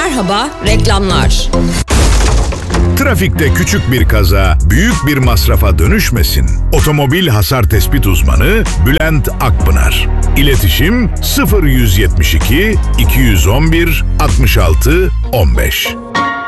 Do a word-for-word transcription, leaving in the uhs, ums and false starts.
Merhaba, reklamlar. Trafikte küçük bir kaza büyük bir masrafa dönüşmesin. Otomobil hasar tespit uzmanı Bülent Akpınar. İletişim sıfır yüz yetmiş iki iki yüz on bir altmış altı on beş.